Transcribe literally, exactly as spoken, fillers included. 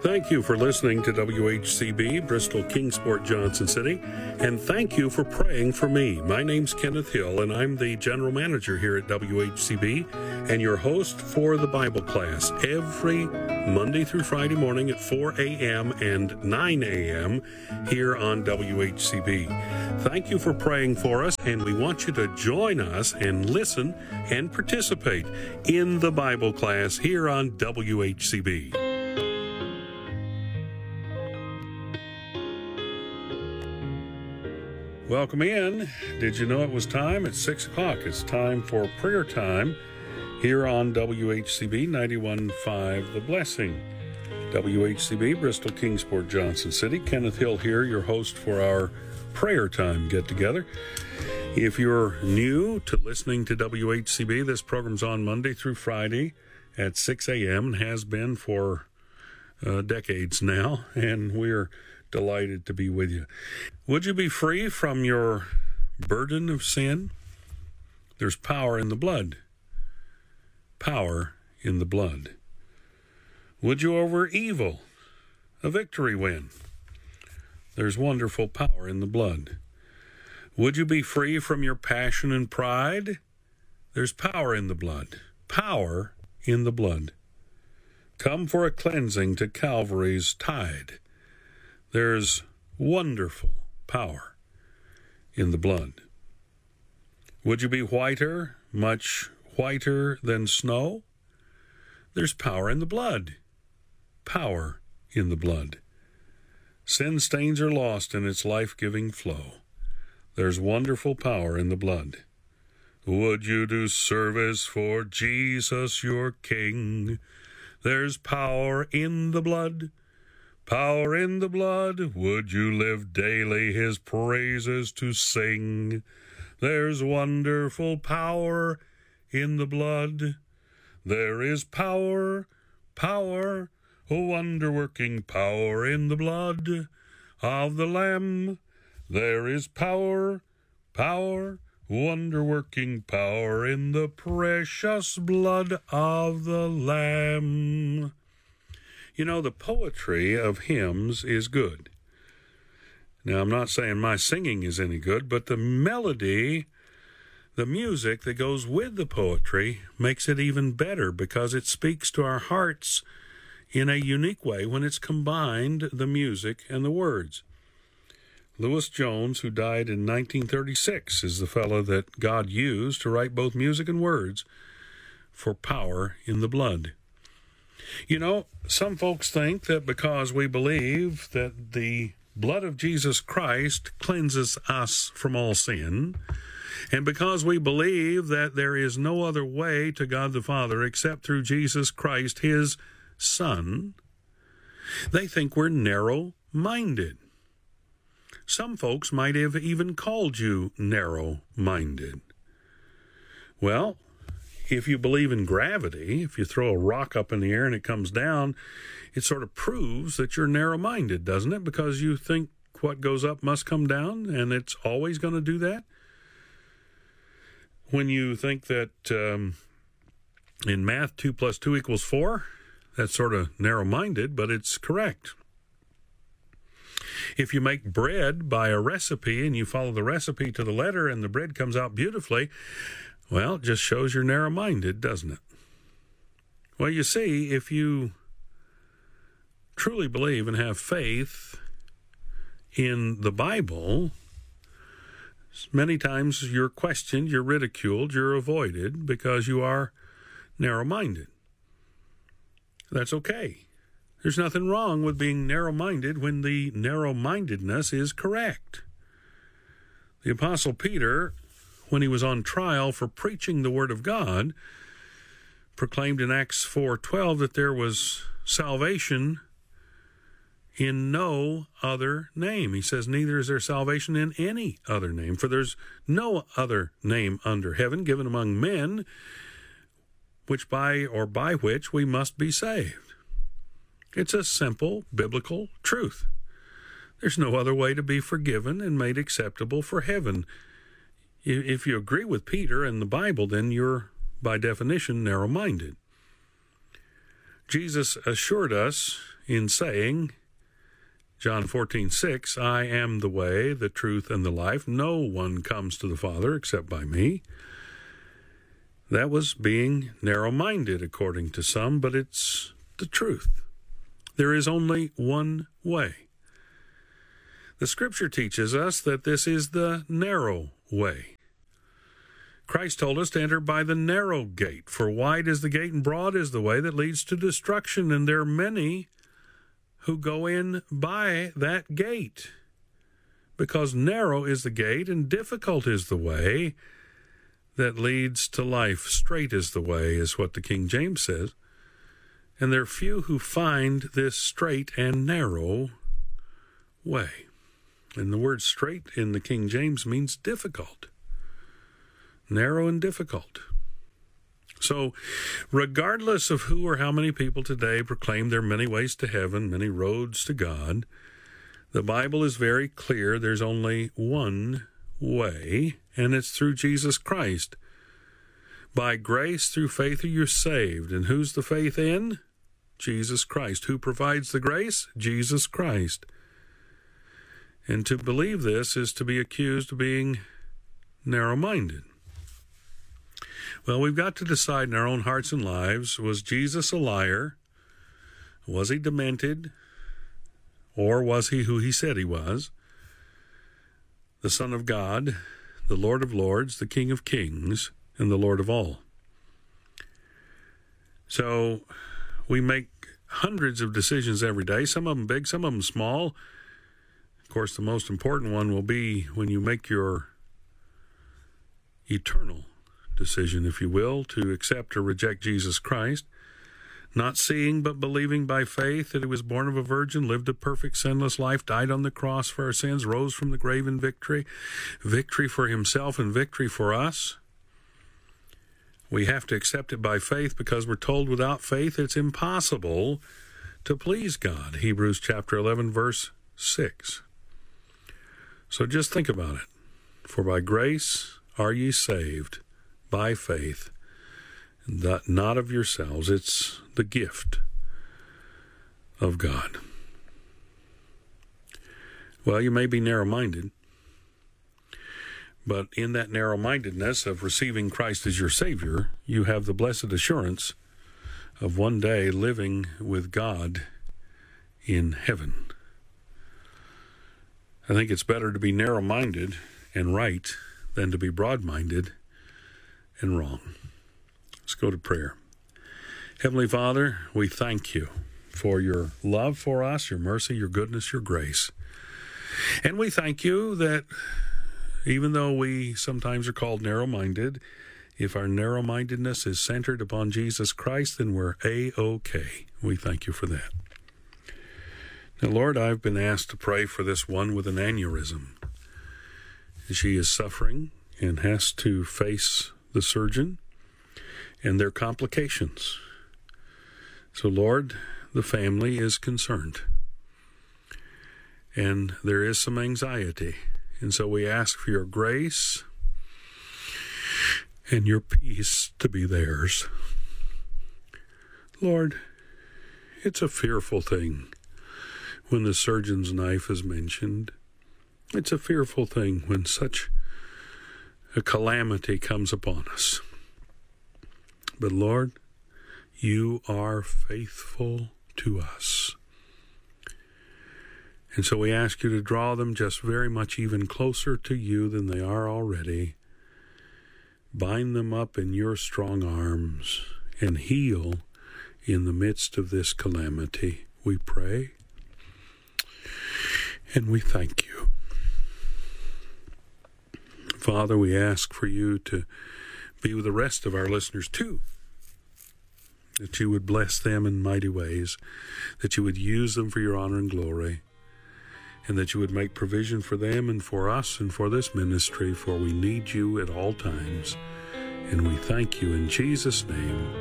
Thank you for listening to W H C B, Bristol Kingsport, Johnson City, and thank you for praying for me. My name's Kenneth Hill, and I'm the General Manager here at W H C B and your host for the Bible class every Monday through Friday morning at four a.m. and nine a.m. here on W H C B. Thank you for praying for us, and we want you to join us and listen and participate in the Bible class here on W H C B. Welcome in. Did you know it was time? It's six o'clock. It's time for prayer time here on W H C B ninety-one point five The Blessing. W H C B, Bristol Kingsport, Johnson City. Kenneth Hill here, your host for our prayer time get-together. If you're new to listening to W H C B, this program's on Monday through Friday at six a.m. and has been for uh, decades now, and we're delighted to be with you. Would you be free from your burden of sin? There's power in the blood. Power in the blood. Would you over evil a victory win? There's wonderful power in the blood. Would you be free from your passion and pride? There's power in the blood. Power in the blood. Come for a cleansing to Calvary's tide. There's wonderful power in the blood. Would you be whiter, much whiter than snow? There's power in the blood. Power in the blood. Sin stains are lost in its life-giving flow. There's wonderful power in the blood. Would you do service for Jesus your King? There's power in the blood. Power in the blood, would you live daily his praises to sing? There's wonderful power in the blood. There is power, power, wonder-working power in the blood of the Lamb. There is power, power, wonder-working power in the precious blood of the Lamb. You know, the poetry of hymns is good. Now, I'm not saying my singing is any good, but the melody, the music that goes with the poetry makes it even better because it speaks to our hearts in a unique way when it's combined, the music and the words. Lewis Jones, who died in nineteen thirty-six, is the fellow that God used to write both music and words for power in the blood. You know, some folks think that because we believe that the blood of Jesus Christ cleanses us from all sin, and because we believe that there is no other way to God the Father except through Jesus Christ, his Son, they think we're narrow-minded. Some folks might have even called you narrow-minded. Well, if you believe in gravity, if you throw a rock up in the air and it comes down, it sort of proves that you're narrow-minded, doesn't it? Because you think what goes up must come down, and it's always going to do that. When you think that um, in math, two plus two equals four, that's sort of narrow-minded, but it's correct. If you make bread by a recipe and you follow the recipe to the letter and the bread comes out beautifully, well, it just shows you're narrow-minded, doesn't it? Well, you see, if you truly believe and have faith in the Bible, many times you're questioned, you're ridiculed, you're avoided because you are narrow-minded. That's okay. There's nothing wrong with being narrow-minded when the narrow-mindedness is correct. The Apostle Peter, when he was on trial for preaching the Word of God, proclaimed in Acts four twelve that there was salvation in no other name. He says, neither is there salvation in any other name, for there's no other name under heaven given among men, which by or by which we must be saved. It's a simple biblical truth. There's no other way to be forgiven and made acceptable for heaven. If you agree with Peter and the Bible, then you're, by definition, narrow-minded. Jesus assured us in saying, John fourteen six, I am the way, the truth, and the life. No one comes to the Father except by me. That was being narrow-minded, according to some, but it's the truth. There is only one way. The Scripture teaches us that this is the narrow way. Christ told us to enter by the narrow gate, for wide is the gate and broad is the way that leads to destruction, and there are many who go in by that gate, because narrow is the gate and difficult is the way that leads to life. Straight is the way, is what the King James says. And there are few who find this straight and narrow way. And the word straight in the King James means difficult. Narrow and difficult. So, regardless of who or how many people today proclaim there are many ways to heaven, many roads to God, the Bible is very clear there's only one way, and it's through Jesus Christ. By grace through faith are you saved. And who's the faith in? Jesus Christ. Who provides the grace? Jesus Christ. And to believe this is to be accused of being narrow-minded. Well, we've got to decide in our own hearts and lives, was Jesus a liar? Was he demented? Or was he who he said he was? The Son of God, the Lord of Lords, the King of Kings, and the Lord of all. So we make hundreds of decisions every day, some of them big, some of them small. Of course, the most important one will be when you make your eternal decision, if you will, to accept or reject Jesus Christ, not seeing but believing by faith that he was born of a virgin, lived a perfect sinless life, died on the cross for our sins, rose from the grave in victory, victory for himself and victory for us. We have to accept it by faith because we're told without faith it's impossible to please God. Hebrews chapter eleven, verse six. So just think about it. For by grace are ye saved, by faith, that not of yourselves. It's the gift of God. Well, you may be narrow-minded, but in that narrow-mindedness of receiving Christ as your Savior, you have the blessed assurance of one day living with God in heaven. I think it's better to be narrow-minded and right than to be broad-minded and wrong. Let's go to prayer. Heavenly Father, we thank you for your love for us, your mercy, your goodness, your grace. And we thank you that even though we sometimes are called narrow-minded, if our narrow-mindedness is centered upon Jesus Christ, then we're A-OK. We thank you for that. Now, Lord, I've been asked to pray for this one with an aneurysm. She is suffering and has to face the surgeon and their complications. So, Lord, the family is concerned. And there is some anxiety. And so we ask for your grace and your peace to be theirs. Lord, it's a fearful thing when the surgeon's knife is mentioned. It's a fearful thing when such a calamity comes upon us. But Lord, you are faithful to us. And so we ask you to draw them just very much even closer to you than they are already. Bind them up in your strong arms and heal in the midst of this calamity, we pray. And we thank you. Father, we ask for you to be with the rest of our listeners too, that you would bless them in mighty ways, that you would use them for your honor and glory, and that you would make provision for them and for us and for this ministry, for we need you at all times. And we thank you in Jesus' name.